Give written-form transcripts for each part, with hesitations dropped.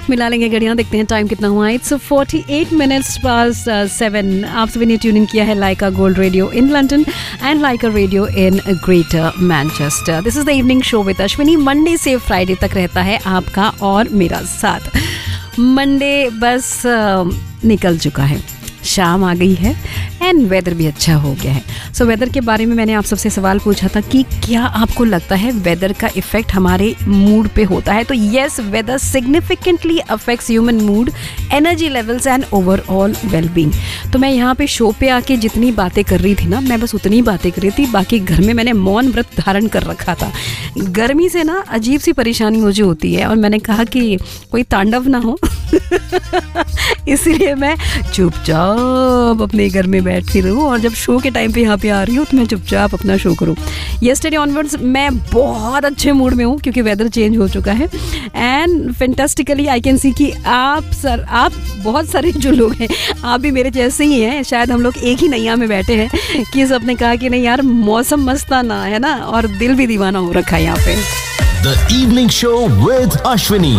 मिला लेंगे घड़ियां, देखते हैं टाइम कितना हुआ है. It's 48 minutes past 7. आप सभी ने ट्यून इन किया है लाइका gold radio in London and Lyca radio in greater Manchester. This is the evening show with Ashwini. Monday से फ्राइडे तक रहता है आपका और मेरा साथ. मंडे बस निकल चुका है, शाम आ गई है एंड वेदर भी अच्छा हो गया है. सो वेदर के बारे में मैंने आप सबसे सवाल पूछा था कि क्या आपको लगता है वेदर का इफेक्ट हमारे मूड पे होता है. तो yes, weather significantly affects human mood, energy levels and overall wellbeing. तो मैं यहाँ पे शो पे आके जितनी बातें कर रही थी ना, मैं बस उतनी बातें कर रही थी. बाकी घर में मैंने मौन व्रत धारण कर रखा था. गर्मी से ना अजीब सी परेशानी मुझे होती है और मैंने कहा कि कोई तांडव ना हो इसीलिए मैं चुपचाप अपने घर में बैठी रहूं और जब शो के टाइम पे यहाँ पे आ रही हूँ तो मैं चुपचाप अपना शो करूँ. येस्टरडे ऑनवर्ड्स मैं बहुत अच्छे मूड में हूँ क्योंकि वेदर चेंज हो चुका है and fantastically I can see कि आप बहुत सारे जो लोग हैं आप भी मेरे जैसे ही हैं. शायद हम लोग एक ही नैया में बैठे हैं कि सबने कहा कि नहीं यार मौसम मस्ताना है ना, और दिल भी दीवाना हो रखा है यहाँ पे. The Evening Show with Ashwini.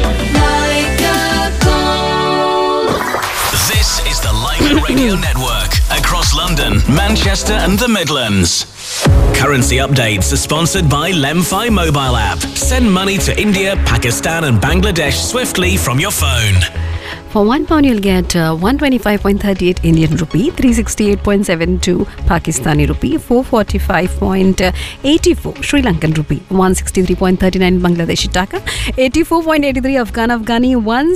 This is the Laika Radio Network across London, Manchester and the Midlands. Currency updates are sponsored by Lemfi mobile app. Send money to India, Pakistan and Bangladesh swiftly from your phone. For £1 you'll get 125.38 Indian rupee, 368.72 Pakistani rupee, 445.84 Sri Lankan rupee, 163.39 Bangladeshi taka, 84.83 Afghani,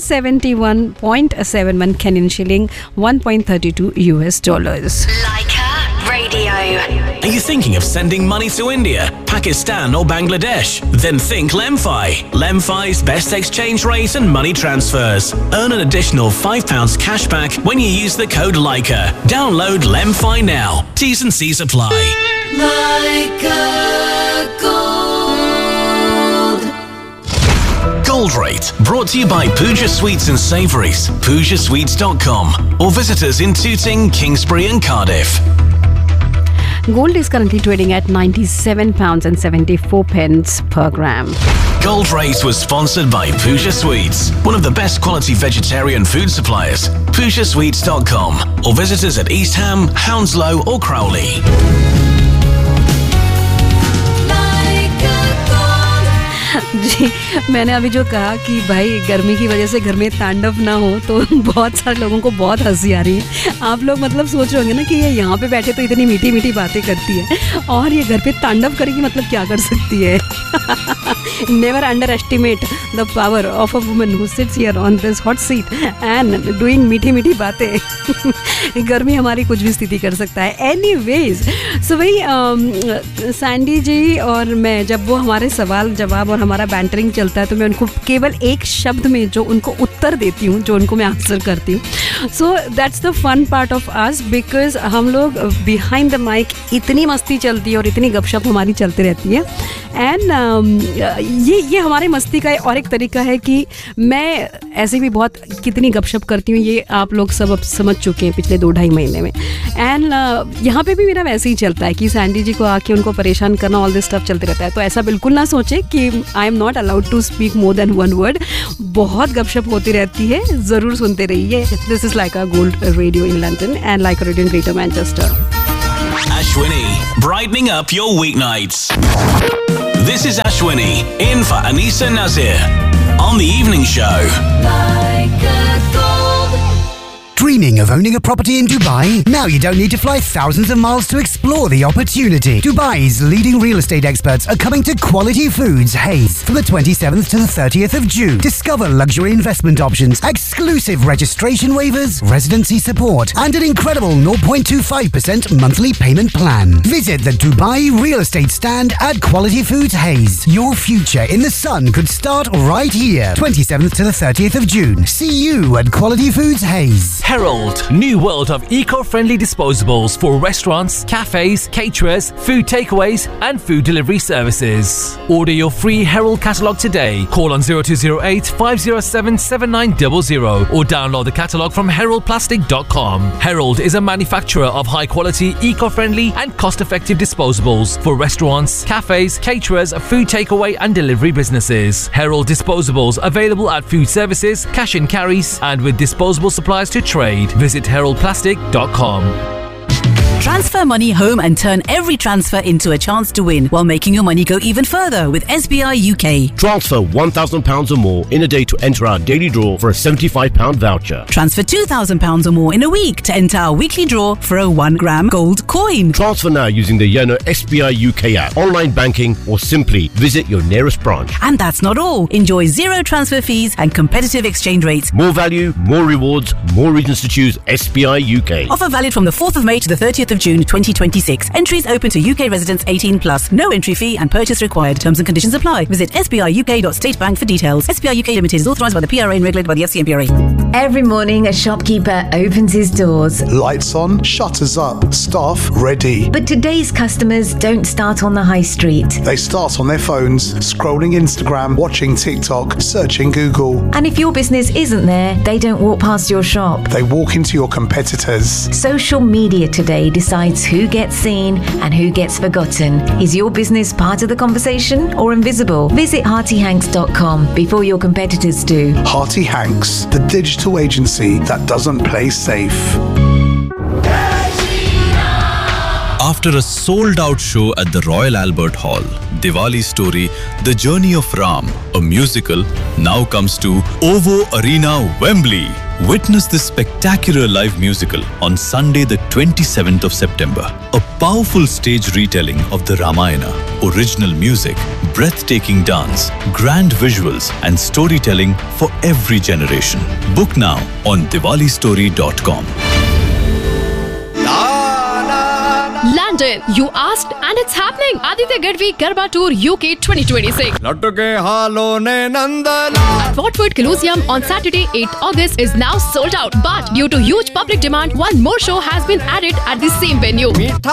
171.71 Kenyan shilling, 1.32 US dollars. Laika Radio. Are you thinking of sending money to India, Pakistan or Bangladesh? Then think Lemfi. Lemfi's best exchange rate and money transfers. Earn an additional £5 cashback when you use the code Laika. Download Lemfi now. T's and C's apply. Laika Gold. Gold Rate, brought to you by Pooja Sweets and Savouries, PoojaSweets.com, or visit us in Tooting, Kingsbury and Cardiff. Gold is currently trading at £97.74 per gram. Gold Rate was sponsored by Pooja Sweets, one of the best quality vegetarian food suppliers. PoojaSweets.com, or visit us at East Ham, Hounslow or Crowley. जी, मैंने अभी जो कहा कि भाई गर्मी की वजह से घर में तांडव ना हो तो बहुत सारे लोगों को बहुत हंसी आ रही है. आप लोग मतलब सोच रहे होंगे ना कि ये यहाँ पे बैठे तो इतनी मीठी मीठी बातें करती है और ये घर पे तांडव करेगी, मतलब क्या कर सकती है. Never under estimate the power of a woman who sits here on this hot seat and doing मीठी मीठी बातें. गर्मी हमारी कुछ भी स्थिति कर सकता है. एनीवेज, सो भाई सैंडी जी और मैं जब वो हमारे सवाल जवाब और हमारा बैंटरिंग चलता है तो मैं उनको केवल एक शब्द में जो उनको उत्तर देती हूँ, जो उनको मैं आंसर करती हूँ. So that's the fun part of us, because हम लोग बिहाइंड द माइक इतनी मस्ती चलती है और इतनी गपशप हमारी चलती रहती है. एंड ये हमारे मस्ती का और एक तरीका है कि मैं ऐसे भी बहुत कितनी गपशप करती हूँ, ये आप लोग सब अब समझ चुके हैं पिछले 2-2.5 महीने में. एंड यहाँ पे भी मेरा वैसे ही चलता है कि सैंडी जी को आके उनको परेशान करना, ऑल दिस स्टफ चलते रहता है. तो ऐसा बिल्कुल ना सोचे कि I am not allowed to speak more than one word. बहुत गपशप होती रहती है, ज़रूर सुनते रहिए. This is Lyca gold radio in London and Lyca radio in greater Manchester. Ashwini, brightening up your weeknights. This is Ashwini, in for Anisa Nazir, on the Evening Show. Laika Gold. Dreaming of owning a property in Dubai? Now you don't need to fly thousands of miles to explore the opportunity. Dubai's leading real estate experts are coming to Quality Foods Hayes from the 27th to the 30th of June. Discover luxury investment options, exclusive registration waivers, residency support, and an incredible 0.25% monthly payment plan. Visit the Dubai real estate stand at Quality Foods Hayes. Your future in the sun could start right here. 27th to the 30th of June. See you at Quality Foods Hayes. Herald, new world of eco-friendly disposables for restaurants, cafes, caterers, food takeaways and food delivery services. Order your free Herald catalogue today. Call on 0208 507 7900 or download the catalogue from heraldplastic.com. Herald is a manufacturer of high-quality, eco-friendly and cost-effective disposables for restaurants, cafes, caterers, food takeaway and delivery businesses. Herald disposables available at food services, cash and carries and with disposable supplies to trade. Visit heraldplastic.com. Transfer money home and turn every transfer into a chance to win while making your money go even further with SBI UK. Transfer £1,000 or more in a day to enter our daily draw for a £75 voucher. Transfer £2,000 or more in a week to enter our weekly draw for a 1 gram gold coin. Transfer now using the Yono SBI UK app, online banking or simply visit your nearest branch. And that's not all. Enjoy zero transfer fees and competitive exchange rates. More value, more rewards, more reasons to choose SBI UK. Offer valid from the 4th of May to the 30th of June 2026. Entries open to UK residents 18+. No entry fee and purchase required. Terms and conditions apply. Visit sbiuk.statebank for details. SBI UK Limited is authorised by the PRA and regulated by the FCMPRA. Every morning, a shopkeeper opens his doors. Lights on, shutters up, staff ready. But today's customers don't start on the high street. They start on their phones, scrolling Instagram, watching TikTok, searching Google. And if your business isn't there, they don't walk past your shop. They walk into your competitors. Social media today decides who gets seen and who gets forgotten. Is your business part of the conversation or invisible? Visit HeartyHanks.com before your competitors do. Hearty Hanks, the digital agency that doesn't play safe. After a sold-out show at the Royal Albert Hall, Diwali Story, The Journey of Ram, a musical, now comes to OVO Arena, Wembley. Witness this spectacular live musical on Sunday the 27th of September. A powerful stage retelling of the Ramayana, original music, breathtaking dance, grand visuals and storytelling for every generation. Book now on diwalistory.com. London, you asked and it's happening. Aditya Gadvi Garba Tour UK 2026. At Watford Colosseum on Saturday 8th August is now sold out. But due to huge public demand, one more show has been added at the same venue.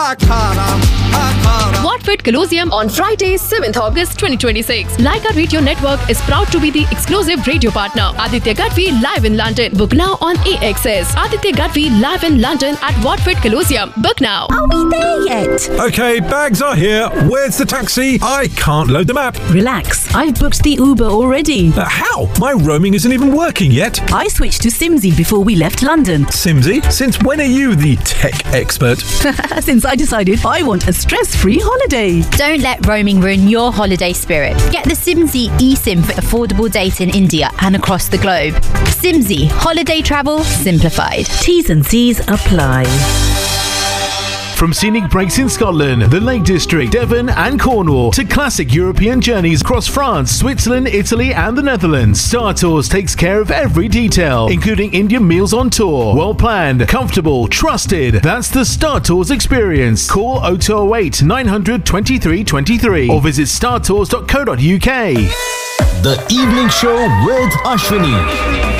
Watford Colosseum on Friday 7th August 2026. Leica Radio Network is proud to be the exclusive radio partner. Aditya Gadvi live in London. Book now on AXS. Aditya Gadvi live in London at Watford Colosseum. Book now. Are we there yet? Okay, bags are here. Where's the taxi? I can't load the map. Relax, I've booked the Uber already. How? My roaming isn't even working yet. I switched to Simsy before we left London. Simsy? Since when are you the tech expert? Since I decided I want a stress-free holiday. Don't let roaming ruin your holiday spirit. Get the Simsy eSIM for affordable data in India and across the globe. Simsy, holiday travel simplified. T's and C's apply. From scenic breaks in Scotland, the Lake District, Devon and Cornwall to classic European journeys across France, Switzerland, Italy and the Netherlands, Star Tours takes care of every detail, including Indian meals on tour. Well planned, comfortable, trusted. That's the Star Tours experience. Call 0208 900 2323 or visit startours.co.uk. The Evening Show with Ashwini.